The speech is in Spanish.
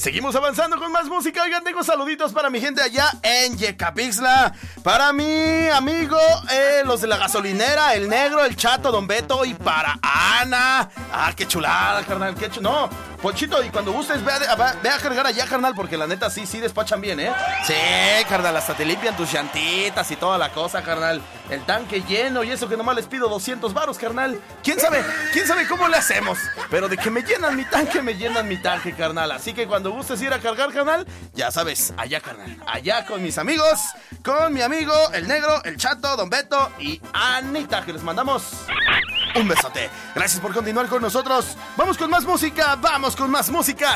Seguimos avanzando con más música. Oigan, tengo saluditos para mi gente allá en Yecapixtla. Para mi amigo, los de la gasolinera, el negro, el chato, Don Beto. Y para Ana. Ah, qué chulada, carnal. No, Ponchito, y cuando gustes, ve a cargar allá, carnal, porque la neta sí despachan bien, ¿eh? Sí, carnal, hasta te limpian tus llantitas y toda la cosa, carnal. El tanque lleno y eso que nomás les pido 200 varos, carnal. ¿Quién sabe cómo le hacemos? Pero de que me llenan mi tanque, carnal. Así que cuando gustes ir a cargar, carnal, ya sabes, allá, carnal. Allá con mis amigos, con mi amigo, el negro, el chato, Don Beto y Anita, que les mandamos un besote. Gracias por continuar con nosotros. Vamos con más música,